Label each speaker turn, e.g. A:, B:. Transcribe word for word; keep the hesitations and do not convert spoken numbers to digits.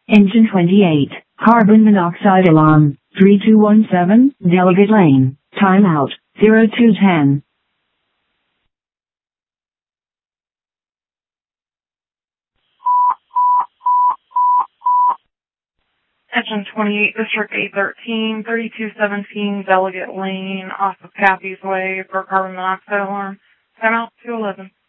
A: Engine twenty-eight, carbon monoxide alarm, three two one seven, Delegate Lane, timeout, zero two ten.
B: Engine twenty-eight, District eight thirteen, thirty-two seventeen, Delegate Lane, off of Cappy's Way for carbon monoxide alarm. Timeout two eleven.